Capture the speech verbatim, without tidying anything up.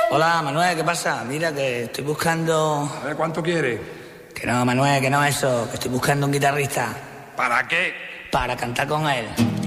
Hola, Manuel, ¿qué pasa? Mira que estoy buscando... A ver, ¿cuánto quiere? Que no, Manuel, que no eso, que estoy buscando un guitarrista ¿Para qué? para cantar con él.